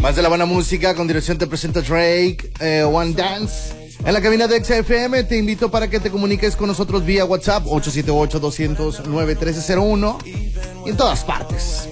Más de la buena música, con dirección te presenta Drake, One Dance. En la cabina de XFM te invito para que te comuniques con nosotros vía WhatsApp 878-200-9301 y en todas partes.